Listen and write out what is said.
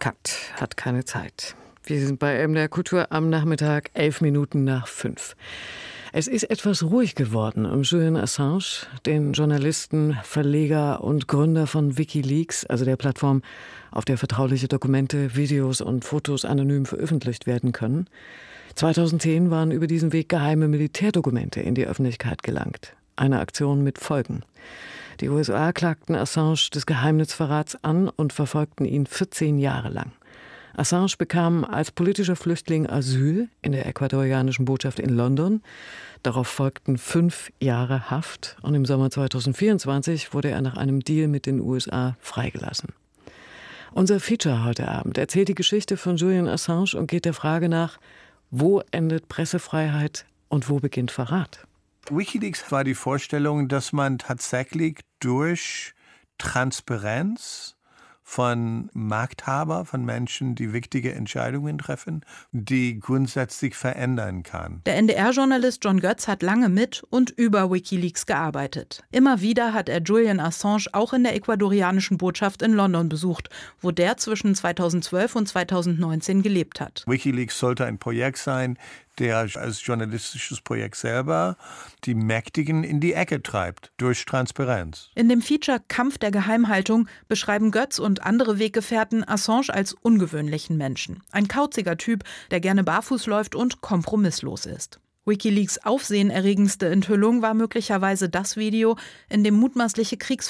verkackt, hat keine Zeit. Wir sind bei MDR Kultur am Nachmittag, 11 Minuten nach 5. Es ist etwas ruhig geworden um Julian Assange, den Journalisten, Verleger und Gründer von WikiLeaks, also der Plattform, auf der vertrauliche Dokumente, Videos und Fotos anonym veröffentlicht werden können. 2010 waren über diesen Weg geheime Militärdokumente in die Öffentlichkeit gelangt. Eine Aktion mit Folgen. Die USA klagten Assange des Geheimnisverrats an und verfolgten ihn 14 Jahre lang. Assange bekam als politischer Flüchtling Asyl in der ecuadorianischen Botschaft in London. Darauf folgten 5 Jahre Haft und im Sommer 2024 wurde er nach einem Deal mit den USA freigelassen. Unser Feature heute Abend erzählt die Geschichte von Julian Assange und geht der Frage nach, wo endet Pressefreiheit und wo beginnt Verrat? WikiLeaks war die Vorstellung, dass man tatsächlich durch Transparenz von Machthaber, von Menschen, die wichtige Entscheidungen treffen, die grundsätzlich verändern kann. Der NDR-Journalist John Götz hat lange mit und über WikiLeaks gearbeitet. Immer wieder hat er Julian Assange auch in der ecuadorianischen Botschaft in London besucht, wo der zwischen 2012 und 2019 gelebt hat. WikiLeaks sollte ein Projekt sein, der als journalistisches Projekt selber die Mächtigen in die Ecke treibt, durch Transparenz. In dem Feature Kampf der Geheimhaltung beschreiben Götz und andere Weggefährten Assange als ungewöhnlichen Menschen. Ein kauziger Typ, der gerne barfuß läuft und kompromisslos ist. WikiLeaks aufsehenerregendste Enthüllung war möglicherweise das Video, in dem mutmaßliche